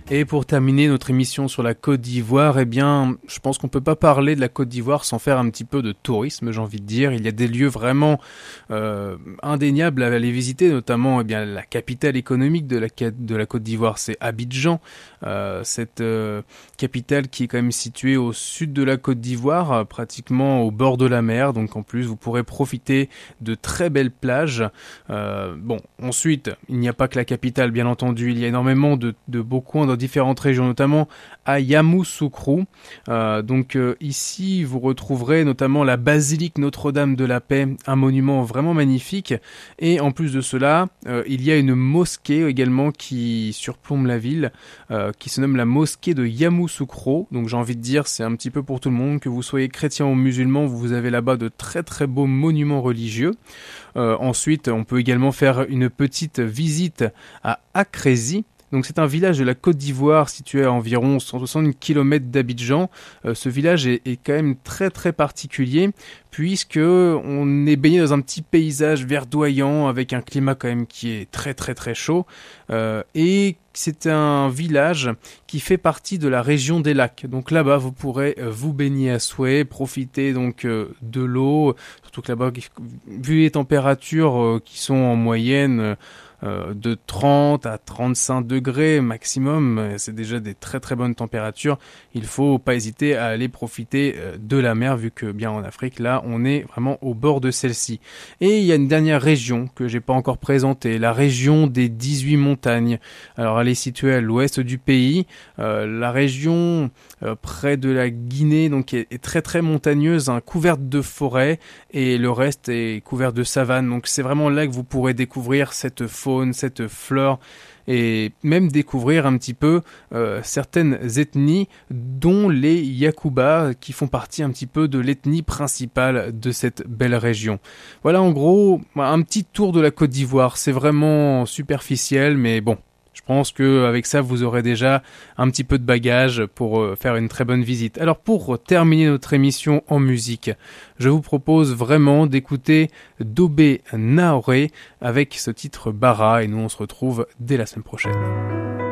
Et pour terminer notre émission sur la Côte d'Ivoire, eh bien, je pense qu'on peut pas parler de la Côte d'Ivoire sans faire un petit peu de tourisme, j'ai envie de dire. Il y a des lieux vraiment indéniables à aller visiter, notamment eh bien la capitale économique de la Côte d'Ivoire, c'est Abidjan. Cette capitale qui est quand même située au sud de la Côte d'Ivoire, pratiquement au bord de la mer. Donc en plus, vous pourrez profiter de très belles plages. Bon, ensuite, il n'y a pas que la capitale, bien entendu. Il y a énormément de beaux coins dans différentes régions, notamment à Yamoussoukro. Ici, vous retrouverez notamment la basilique Notre-Dame de la Paix, un monument vraiment magnifique. Et en plus de cela, il y a une mosquée également qui surplombe la ville, qui se nomme la mosquée de Yamoussoukro. Donc j'ai envie de dire, c'est un petit peu pour tout le monde, que vous soyez chrétien ou musulman, vous avez là-bas de très très beaux monuments religieux. Ensuite, on peut également faire une petite visite à Akrési. Donc c'est un village de la Côte d'Ivoire situé à environ 160 km d'Abidjan. Ce village est quand même très très particulier puisque on est baigné dans un petit paysage verdoyant avec un climat quand même qui est très très très chaud. Et c'est un village qui fait partie de la région des lacs. Donc là-bas, vous pourrez vous baigner à souhait, profiter donc de l'eau. Surtout que là-bas, vu les températures qui sont en moyenne de 30 à 35 degrés maximum, c'est déjà des très très bonnes températures. Il faut pas hésiter à aller profiter de la mer vu que bien en Afrique là on est vraiment au bord de celle-ci. Et il y a une dernière région que j'ai pas encore présentée, la région des 18 montagnes. Alors elle est située à l'ouest du pays, la région près de la Guinée donc est très très montagneuse, hein, couverte de forêts et le reste est couvert de savane. Donc c'est vraiment là que vous pourrez découvrir cette faune, cette flore et même découvrir un petit peu certaines ethnies dont les Yakuba qui font partie un petit peu de l'ethnie principale de cette belle région. Voilà en gros un petit tour de la Côte d'Ivoire, c'est vraiment superficiel mais bon. Je pense que avec ça, vous aurez déjà un petit peu de bagage pour faire une très bonne visite. Alors pour terminer notre émission en musique, je vous propose vraiment d'écouter Dobé Naoré avec ce titre Bara et nous on se retrouve dès la semaine prochaine.